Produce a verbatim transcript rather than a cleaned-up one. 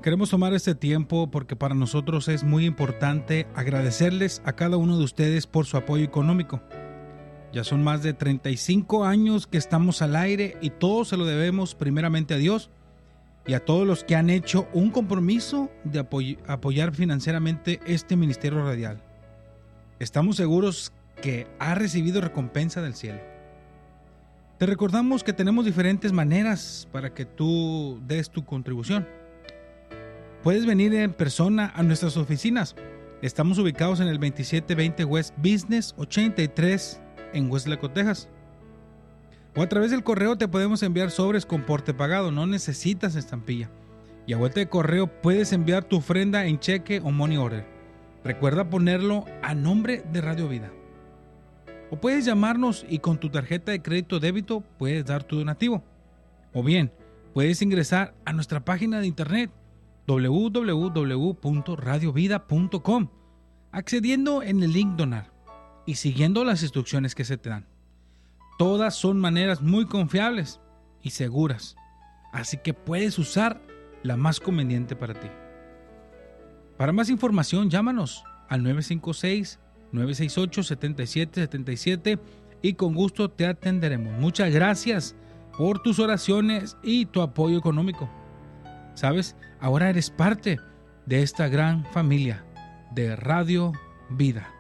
Queremos tomar este tiempo porque para nosotros es muy importante agradecerles a cada uno de ustedes por su apoyo económico. Ya son más de treinta y cinco años que estamos al aire y todo se lo debemos primeramente a Dios y a todos los que han hecho un compromiso de apoy- apoyar financieramente este ministerio radial. Estamos seguros que ha recibido recompensa del cielo. Te recordamos que tenemos diferentes maneras para que tú des tu contribución. Puedes venir en persona a nuestras oficinas. Estamos ubicados en el veintisiete veinte West Business ochenta y tres en Westlaco, Texas. O a través del correo te podemos enviar sobres con porte pagado. No necesitas estampilla. Y a vuelta de correo puedes enviar tu ofrenda en cheque o money order. Recuerda ponerlo a nombre de Radio Vida. O puedes llamarnos y con tu tarjeta de crédito o débito puedes dar tu donativo. O bien, puedes ingresar a nuestra página de internet doble u doble u doble u punto radio vida punto com, accediendo en el link donar y siguiendo las instrucciones que se te dan. Todas son maneras muy confiables y seguras, así que puedes usar la más conveniente para ti. Para más información, llámanos al nueve cinco seis, nueve seis ocho, siete siete siete siete y con gusto te atenderemos. Muchas gracias por tus oraciones y tu apoyo económico. ¿Sabes? Ahora eres parte de esta gran familia de Radio Vida.